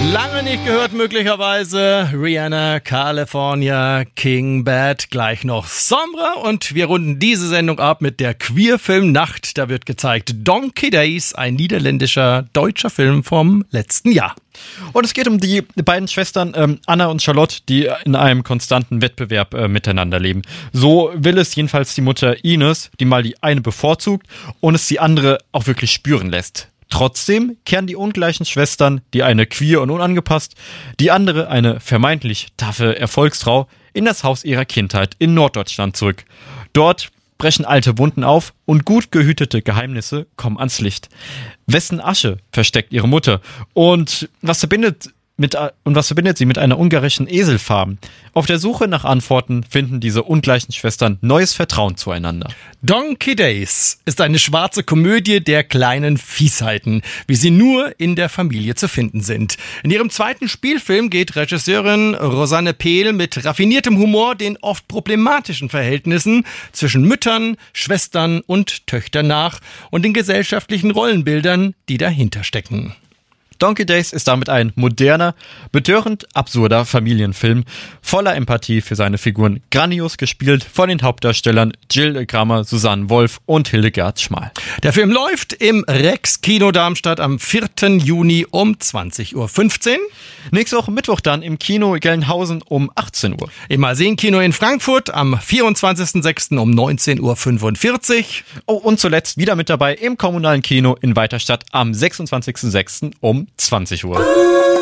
Lange nicht gehört möglicherweise. Rihanna, California, King Bad, gleich noch Sombra. Und wir runden diese Sendung ab mit der Queerfilm-Nacht. Da wird gezeigt Donkey Days, ein niederländischer, deutscher Film vom letzten Jahr. Und es geht um die beiden Schwestern Anna und Charlotte, die in einem konstanten Wettbewerb miteinander leben. So will es jedenfalls die Mutter Ines, die mal die eine bevorzugt und es die andere auch wirklich spüren lässt. Trotzdem kehren die ungleichen Schwestern, die eine queer und unangepasst, die andere eine vermeintlich taffe Erfolgsfrau, in das Haus ihrer Kindheit in Norddeutschland zurück. Dort brechen alte Wunden auf und gut gehütete Geheimnisse kommen ans Licht. Wessen Asche versteckt ihre Mutter? Und was verbindet sie mit einer ungarischen Eselfarm? Auf der Suche nach Antworten finden diese ungleichen Schwestern neues Vertrauen zueinander. Donkey Days ist eine schwarze Komödie der kleinen Fiesheiten, wie sie nur in der Familie zu finden sind. In ihrem zweiten Spielfilm geht Regisseurin Rosanne Pehl mit raffiniertem Humor den oft problematischen Verhältnissen zwischen Müttern, Schwestern und Töchtern nach und den gesellschaftlichen Rollenbildern, die dahinter stecken. Donkey Days ist damit ein moderner, betörend absurder Familienfilm, voller Empathie für seine Figuren, grandios gespielt von den Hauptdarstellern Jill Grammer, Susanne Wolf und Hildegard Schmal. Der Film läuft im Rex Kino Darmstadt am 4. Juni um 20.15 Uhr. Nächste Woche Mittwoch dann im Kino Gelnhausen um 18 Uhr. Im Arsen-Kino in Frankfurt am 24.06. um 19.45 Uhr. Oh, und zuletzt wieder mit dabei im kommunalen Kino in Weiterstadt am 26.06. um 20 Uhr.